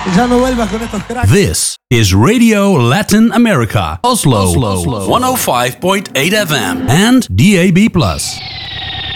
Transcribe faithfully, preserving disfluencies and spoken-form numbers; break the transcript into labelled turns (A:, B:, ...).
A: Ya no vuelvas con estos cracks.
B: This is Radio Latin America, Oslo, Oslo, Oslo. one oh five point eight F M and D A B plus.